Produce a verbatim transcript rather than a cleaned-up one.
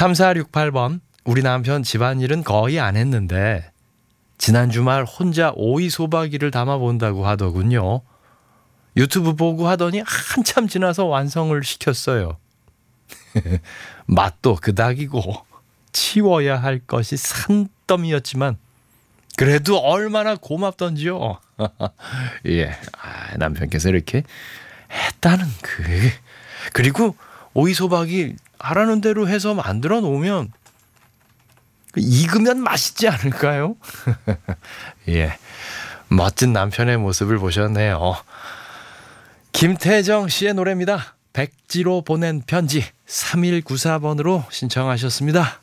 삼사육팔 번 우리 남편 집안일은 거의 안 했는데 지난 주말 혼자 오이 소박이를 담아본다고 하더군요. 유튜브 보고 하더니 한참 지나서 완성을 시켰어요. 맛도 그닥이고 치워야 할 것이 산더미였지만 그래도 얼마나 고맙던지요. 예, 아, 남편께서 이렇게 했다는 그 그리고 오이 소박이 하라는 대로 해서 만들어 놓으면 익으면 맛있지 않을까요? 예, 멋진 남편의 모습을 보셨네요. 김태정 씨의 노래입니다. 백지로 보낸 편지 삼일구사 번으로 신청하셨습니다.